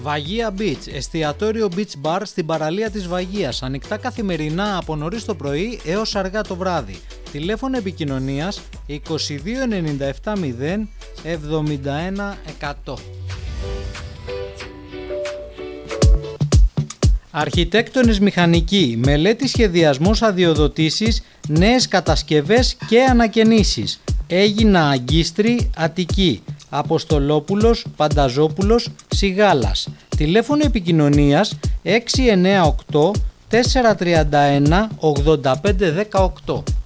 Βαγία Beach, εστιατόριο beach bar στην παραλία της Βαγίας, ανοιχτά καθημερινά από νωρίς το πρωί έως αργά το βράδυ. Τηλέφωνο επικοινωνίας 22 97 0 71 100. Αρχιτέκτονες Μηχανικοί, μελέτη σχεδιασμός αδειοδοτήσεις, νέες κατασκευές και ανακαινήσεις. Έγινα Αγκίστρη, Αττική, Αποστολόπουλος, Πανταζόπουλος, Σιγάλας. Τηλέφωνο επικοινωνίας 698 431 85 18.